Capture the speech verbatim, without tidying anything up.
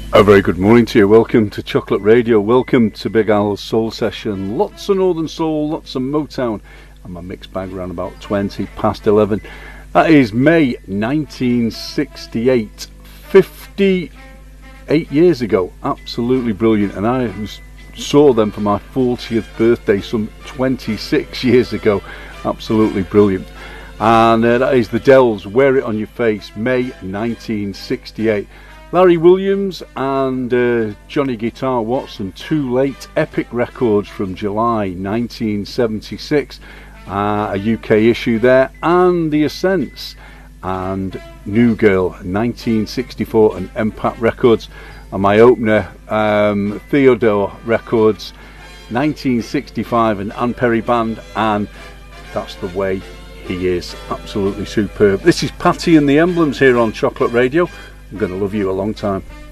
A very good morning to you. Welcome to Chocolate Radio. Welcome to Big Al's Soul Session. Lots of Northern Soul, lots of Motown, and my mixed bag around about twenty past eleven. That is May nineteen sixty-eight, fifty-eight years ago. Absolutely brilliant. And I was, saw them for my fortieth birthday some twenty-six years ago. Absolutely brilliant. And uh, that is the Dells, Wear It On Your Face, May nineteen sixty-eight. Larry Williams and uh, Johnny Guitar Watson, Too Late, Epic Records from July nineteen seventy-six, uh, a U K issue there, and The Ascents and New Girl nineteen sixty-four and Impact Records, and my opener um, Theodore Records nineteen sixty-five and Ann Perry Band, and That's the Way He Is. Absolutely superb. This is Patty and the Emblems here on Chocolate Radio. I'm going to love you a long time.